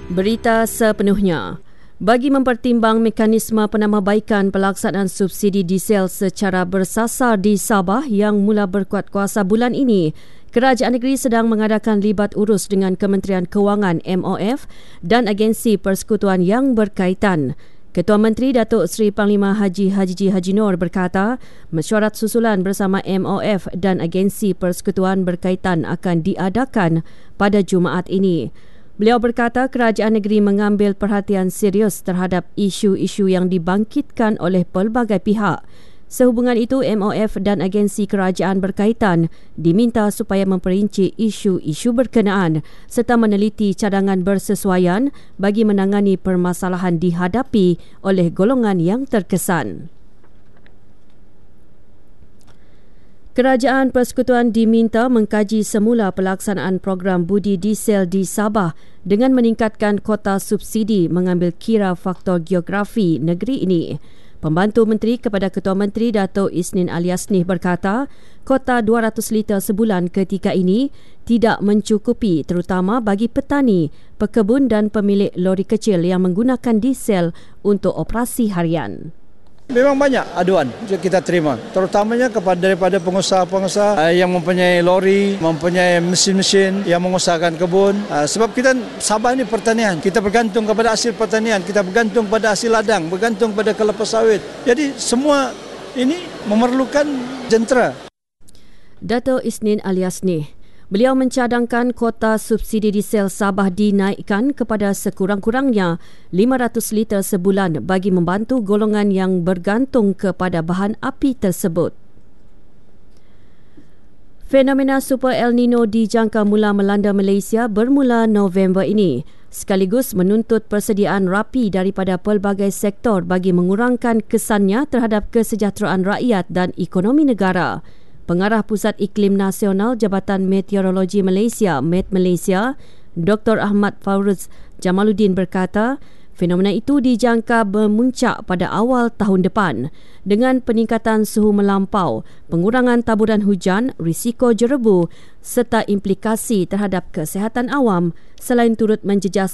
Berita sepenuhnya. Bagi mempertimbang mekanisme penambahbaikan pelaksanaan subsidi diesel secara bersasar di Sabah yang mula berkuat kuasa bulan ini, Kerajaan Negeri sedang mengadakan libat urus dengan Kementerian Kewangan MOF dan agensi persekutuan yang berkaitan. Ketua Menteri Datuk Seri Panglima Haji Haji Noor berkata, mesyuarat susulan bersama MOF dan agensi persekutuan berkaitan akan diadakan pada Jumaat ini. Beliau berkata kerajaan negeri mengambil perhatian serius terhadap isu-isu yang dibangkitkan oleh pelbagai pihak. Sehubungan itu, MOF dan agensi kerajaan berkaitan diminta supaya memperinci isu-isu berkenaan serta meneliti cadangan bersesuaian bagi menangani permasalahan dihadapi oleh golongan yang terkesan. Kerajaan Persekutuan diminta mengkaji semula pelaksanaan program budi diesel di Sabah dengan meningkatkan kota subsidi mengambil kira faktor geografi negeri ini. Pembantu Menteri kepada Ketua Menteri Datuk Isnin Aliasnih berkata, kota 200 liter sebulan ketika ini tidak mencukupi terutama bagi petani, pekebun dan pemilik lori kecil yang menggunakan diesel untuk operasi harian. Memang banyak aduan kita terima, terutamanya daripada pengusaha-pengusaha yang mempunyai lori, mempunyai mesin-mesin yang mengusahakan kebun. Sebab kita Sabah ini pertanian, kita bergantung kepada hasil pertanian, kita bergantung pada hasil ladang, bergantung pada kelapa sawit. Jadi semua ini memerlukan jentera. Dato' Isnin Aliasnih. Beliau mencadangkan kota subsidi diesel Sabah dinaikkan kepada sekurang-kurangnya 500 liter sebulan bagi membantu golongan yang bergantung kepada bahan api tersebut. Fenomena Super El Nino dijangka mula melanda Malaysia bermula November ini, sekaligus menuntut persediaan rapi daripada pelbagai sektor bagi mengurangkan kesannya terhadap kesejahteraan rakyat dan ekonomi negara. Pengarah Pusat Iklim Nasional Jabatan Meteorologi Malaysia, Met Malaysia, Dr. Ahmad Fauruz Jamaluddin berkata, fenomena itu dijangka memuncak pada awal tahun depan dengan peningkatan suhu melampau, pengurangan taburan hujan, risiko jerebu serta implikasi terhadap kesihatan awam selain turut menjejas